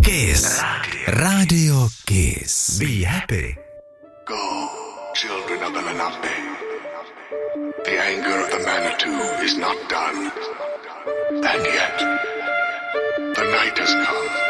Kiss. Radio Kiss. Be happy. Go, children of the Lenape. The anger of the Manitou is not done. And yet, the night has come.